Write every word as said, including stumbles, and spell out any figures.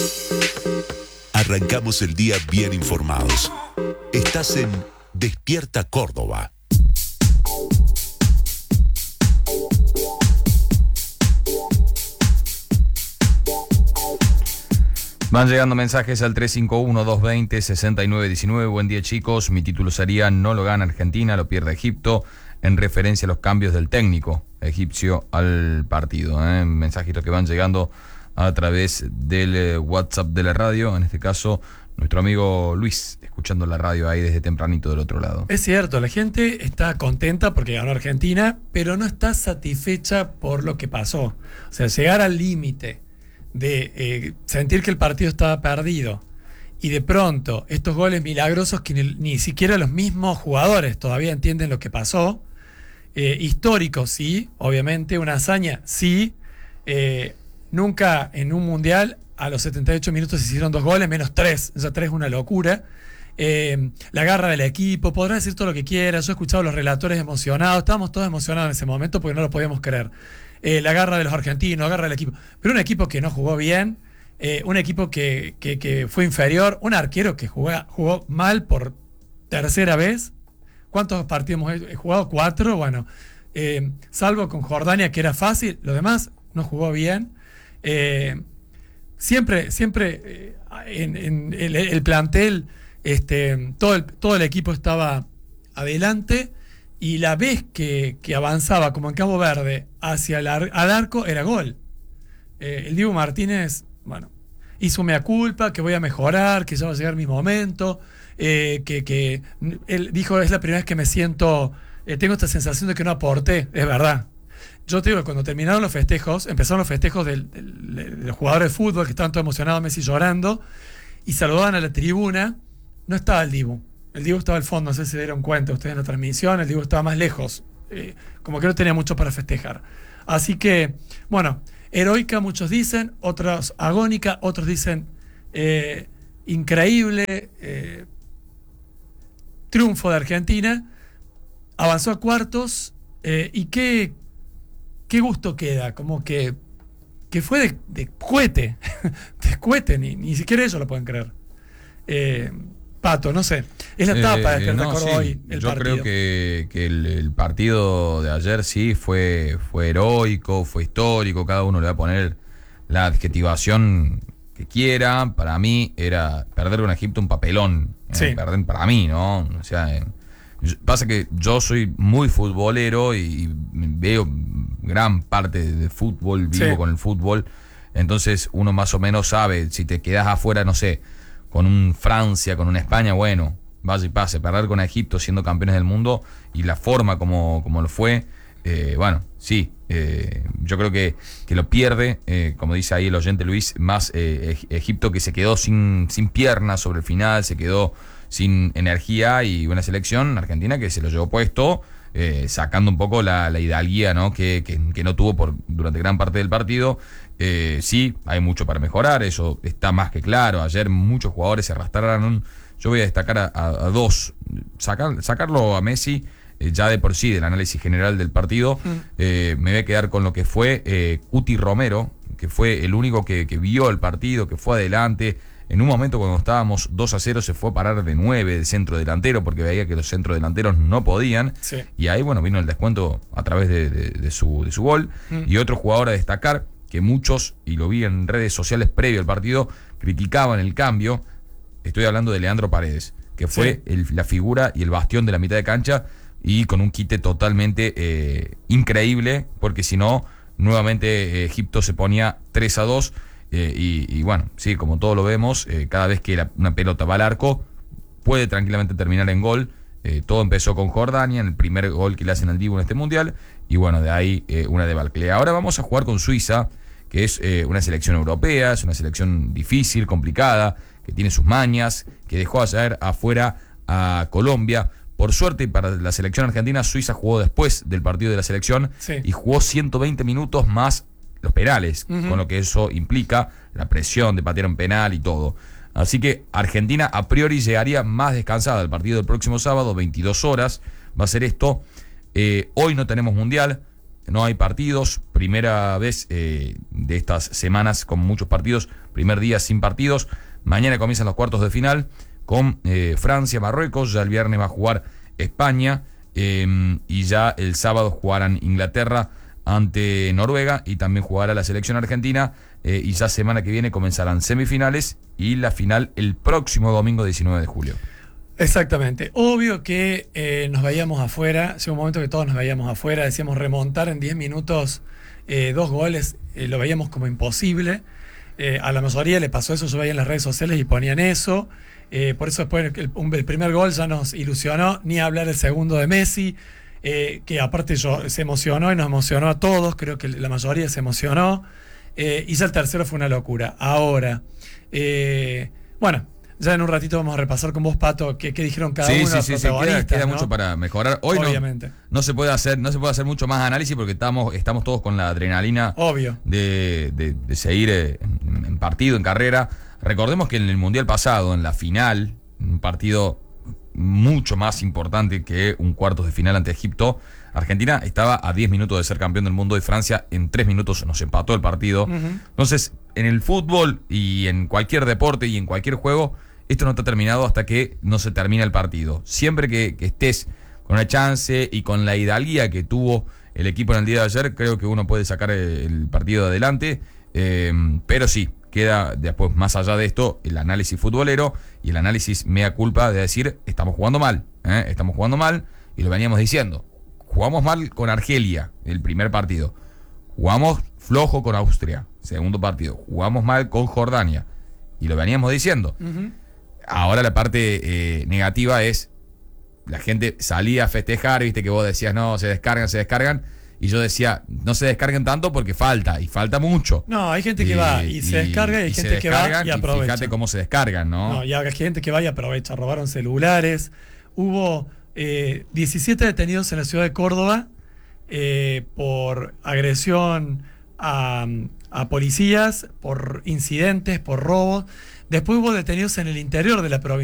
Arrancamos el día bien informados. Estás en Despierta Córdoba. Van llegando mensajes al tres cinco uno, dos dos cero, seis nueve uno nueve. Buen día, chicos. Mi título sería: no lo gana Argentina, lo pierde Egipto, en referencia a los cambios del técnico egipcio al partido. ¿eh? Mensajitos que van llegando a través del eh, WhatsApp de la radio. En este caso, nuestro amigo Luis, escuchando la radio ahí desde tempranito del otro lado. Es cierto, la gente está contenta porque ganó Argentina, pero no está satisfecha por lo que pasó. O sea, llegar al límite de eh, sentir que el partido estaba perdido y de pronto estos goles milagrosos que ni, ni siquiera los mismos jugadores todavía entienden lo que pasó, eh, histórico sí, obviamente, una hazaña sí, eh, nunca en un mundial a los setenta y ocho minutos se hicieron dos goles, menos tres, o sea, tres es una locura. Eh, la garra del equipo, podrá decir todo lo que quiera, yo he escuchado a los relatores emocionados, estábamos todos emocionados en ese momento porque no lo podíamos creer. Eh, la garra de los argentinos, la garra del equipo, pero un equipo que no jugó bien, eh, un equipo que, que, que fue inferior, un arquero que jugó, jugó mal por tercera vez. ¿Cuántos partidos hemos jugado? Cuatro, bueno, eh, salvo con Jordania que era fácil, lo demás no jugó bien. Eh, siempre, siempre eh, en, en el, el plantel, este, todo, el, todo el equipo estaba adelante. Y la vez que, que avanzaba, como en Cabo Verde, hacia el ar, al arco, era gol. Eh, el Dibu Martínez, bueno, hizo mea culpa, que voy a mejorar, que ya va a llegar mi momento, eh, que, que él dijo, es la primera vez que me siento, eh, tengo esta sensación de que no aporté, es verdad. Yo te digo que cuando terminaron los festejos, empezaron los festejos del, del, de los jugadores de fútbol, que estaban todos emocionados, Messi llorando, y saludaban a la tribuna, no estaba el Dibu. El Dibu estaba al fondo, no sé si se dieron cuenta ustedes en la transmisión, el Dibu estaba más lejos, eh, como que no tenía mucho para festejar. Así que, bueno, heroica muchos dicen, otros agónica, otros dicen eh, increíble, eh, triunfo de Argentina, avanzó a cuartos, eh, y qué, qué gusto queda, como que, que fue de, de cohete, de cohete, ni, ni siquiera ellos lo pueden creer. Eh, Pato, no sé, es la etapa eh, que no, recordó sí, hoy el yo partido. creo que, que el, el partido de ayer sí fue, fue heroico, fue histórico, cada uno le va a poner la adjetivación que quiera. Para mí era perder con Egipto un papelón, eh, sí. perder para mí, ¿no? O sea, eh, pasa que yo soy muy futbolero y veo gran parte de fútbol, vivo sí. con el fútbol, entonces uno más o menos sabe, si te quedas afuera, no sé, con un Francia, con una España, bueno, vaya y pase, perder con Egipto siendo campeones del mundo y la forma como, como lo fue, eh, bueno, sí, eh, yo creo que, que lo pierde, eh, como dice ahí el oyente Luis, más eh, Egipto, que se quedó sin, sin piernas sobre el final, se quedó sin energía, y una selección argentina que se lo llevó puesto, eh, sacando un poco la, la hidalguía, ¿no? que, que, que no tuvo por durante gran parte del partido. Eh, sí, hay mucho para mejorar, eso está más que claro. Ayer muchos jugadores se arrastraron. Yo voy a destacar a, a, a dos. Sacar, sacarlo a Messi, eh, ya de por sí, del análisis general del partido. Mm. Eh, me voy a quedar con lo que fue eh, Cuti Romero, que fue el único que, que vio el partido, que fue adelante. En un momento cuando estábamos dos a cero se fue a parar de nueve de centro delantero, porque veía que los centros delanteros no podían. Sí. Y ahí, bueno, vino el descuento a través de, de, de, su, de su gol. Mm. Y otro jugador a destacar, que muchos, y lo vi en redes sociales previo al partido, criticaban el cambio. Estoy hablando de Leandro Paredes, que fue sí. el, la figura y el bastión de la mitad de cancha, y con un quite totalmente eh, increíble, porque si no, nuevamente eh, Egipto se ponía tres a dos, eh, y, y bueno, sí, como todos lo vemos, eh, cada vez que la, una pelota va al arco, puede tranquilamente terminar en gol. Eh, todo empezó con Jordania, en el primer gol que le hacen al Dibu en este mundial, y bueno, de ahí eh, una debacle. Ahora vamos a jugar con Suiza, que es eh, una selección europea, es una selección difícil, complicada, que tiene sus mañas, que dejó ayer afuera a Colombia. Por suerte para la selección argentina, Suiza jugó después del partido de la selección, sí. y jugó ciento veinte minutos más los penales, uh-huh. con lo que eso implica, la presión de patear un penal y todo. Así que Argentina a priori llegaría más descansada al partido del próximo sábado, veintidós horas, va a ser esto. Eh, hoy no tenemos mundial, no hay partidos, primera vez eh, de estas semanas con muchos partidos, primer día sin partidos. Mañana comienzan los cuartos de final con eh, Francia, Marruecos, ya el viernes va a jugar España eh, y ya el sábado jugarán Inglaterra ante Noruega y también jugará la selección argentina eh, y ya semana que viene comenzarán semifinales y la final el próximo domingo diecinueve de julio. Exactamente. Obvio que eh, nos veíamos afuera, llegó un momento que todos nos veíamos afuera, decíamos remontar en diez minutos eh, dos goles, eh, lo veíamos como imposible. Eh, a la mayoría le pasó eso, yo veía en las redes sociales y ponían eso. Eh, por eso después el, el primer gol ya nos ilusionó, ni hablar el segundo de Messi, eh, que aparte yo, se emocionó y nos emocionó a todos, creo que la mayoría se emocionó. Eh, y ya el tercero fue una locura. Ahora, eh, bueno, ya en un ratito vamos a repasar con vos, Pato, qué, qué dijeron cada sí, uno de los sí, sí, protagonistas. queda, queda ¿no? mucho para mejorar. Hoy Obviamente. No, no se puede hacer, no se puede hacer mucho más análisis porque estamos, estamos todos con la adrenalina Obvio. De, de, de seguir eh, en, en partido, en carrera. Recordemos que en el Mundial pasado, en la final, un partido mucho más importante que un cuartos de final ante Egipto, Argentina estaba a diez minutos de ser campeón del mundo y Francia en tres minutos nos empató el partido. Uh-huh. Entonces, en el fútbol y en cualquier deporte y en cualquier juego, esto no está terminado hasta que no se termina el partido. Siempre que, que estés con una chance y con la hidalguía que tuvo el equipo en el día de ayer, creo que uno puede sacar el partido adelante. Eh, pero sí, queda después, más allá de esto, el análisis futbolero y el análisis mea culpa de decir, estamos jugando mal, ¿eh? estamos jugando mal, y lo veníamos diciendo. Jugamos mal con Argelia, el primer partido. Jugamos flojo con Austria, segundo partido. Jugamos mal con Jordania, y lo veníamos diciendo. Uh-huh. Ahora la parte eh, negativa es, la gente salía a festejar, viste que vos decías, no, se descargan, se descargan. Y yo decía, no se descarguen tanto porque falta, y falta mucho. No, hay gente que y, va y se descarga y hay y gente que va y aprovecha. Y fíjate cómo se descargan, ¿no? No, y hay gente que va y aprovecha. Robaron celulares. Hubo eh, diecisiete detenidos en la ciudad de Córdoba eh, por agresión a, a policías, por incidentes, por robos. Después hubo detenidos en el interior de la provincia.